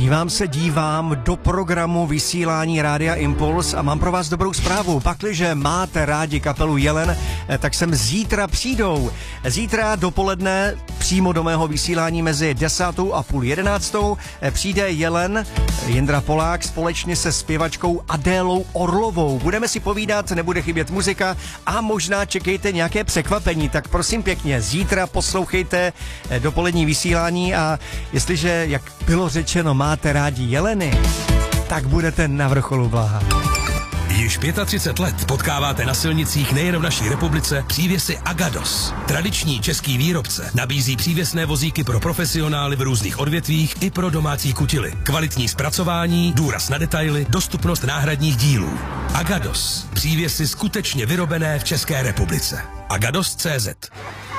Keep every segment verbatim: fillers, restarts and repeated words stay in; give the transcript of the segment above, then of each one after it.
Dívám se, dívám do programu vysílání Rádia Impuls a mám pro vás dobrou zprávu. Pakliže máte rádi kapelu Jelen, tak sem zítra přijdou. Zítra dopoledne přímo do mého vysílání mezi desátou a půl jedenáctou přijde Jelen, Jindra Polák, společně se zpěvačkou Adélou Orlovou. Budeme si povídat, nebude chybět muzika a možná čekejte nějaké překvapení. Tak prosím pěkně, zítra poslouchejte dopolední vysílání a jestliže, jak bylo řečeno, máte rádi jeleny, tak budete na vrcholu blaha. Již třicet pět let potkáváte na silnicích nejen v naší republice přívěsy Agados. Tradiční český výrobce nabízí přívěsné vozíky pro profesionály v různých odvětvích i pro domácí kutily. Kvalitní zpracování, důraz na detaily, dostupnost náhradních dílů. Agados. Přívěsy skutečně vyrobené v České republice. Agados tečka cé zet.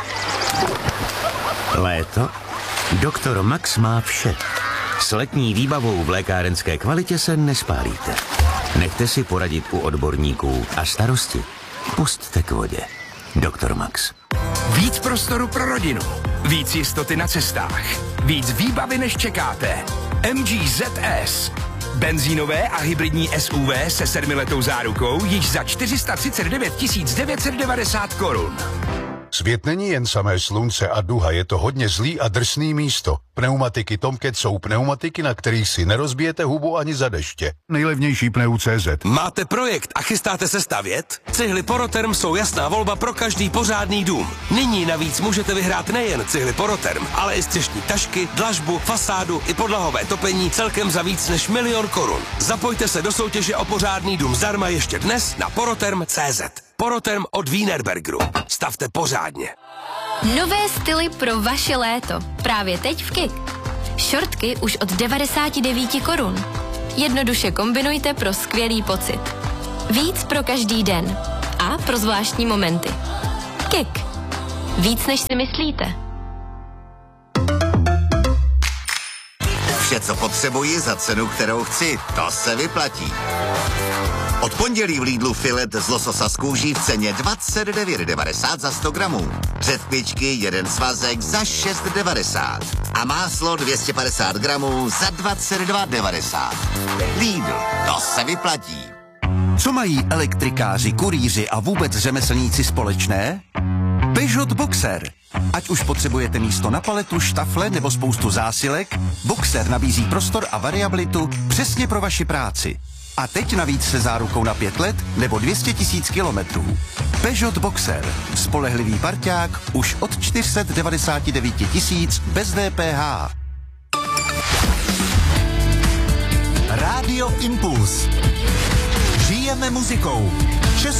Léto? Doktor Max má vše. S letní výbavou v lékárenské kvalitě se nespálíte. Nechte si poradit u odborníků a starosti pusťte k vodě. Doktor Max. Víc prostoru pro rodinu. Víc jistoty na cestách. Víc výbavy, než čekáte. M G Z S. Benzínové a hybridní S U V se sedmiletou zárukou již za čtyři sta třicet devět tisíc devět set devadesát korun. Svět není jen samé slunce a duha, je to hodně zlý a drsný místo. Pneumatiky Tomcat jsou pneumatiky, na kterých si nerozbijete hubu ani za deště. Nejlevnější pneu tečka cé zet. Máte projekt a chystáte se stavět? Cihly Poroterm jsou jasná volba pro každý pořádný dům. Nyní navíc můžete vyhrát nejen cihly Poroterm, ale i střešní tašky, dlažbu, fasádu i podlahové topení celkem za víc než milion korun. Zapojte se do soutěže o pořádný dům zdarma ještě dnes na poroterm tečka cé zet. Poroterm od Wienerbergeru. Stavte pořádně. Nové styly pro vaše léto. Právě teď v Kik. Šortky už od devadesát devět korun. Jednoduše kombinujte pro skvělý pocit. Víc pro každý den. A pro zvláštní momenty. Kik. Víc, než si myslíte. Vše, co potřebuji za cenu, kterou chci, to se vyplatí. Od pondělí v Lidlu filet z lososa z kůží v ceně dvacet devět devadesát za sto gramů. Řetkvičky jeden svazek za šest devadesát. A máslo dvě stě padesát gramů za dvacet dva devadesát. Lidl, to se vyplatí. Co mají elektrikáři, kurýři a vůbec řemeslníci společné? Peugeot Boxer. Ať už potřebujete místo na paletu, štafle nebo spoustu zásilek, Boxer nabízí prostor a variabilitu přesně pro vaši práci. A teď navíc se zárukou na pět let nebo dvě stě tisíc kilometrů. Peugeot Boxer. Spolehlivý parťák už od čtyři sta devadesát devět tisíc bez D P H. Rádio Impuls. Žijeme muzikou.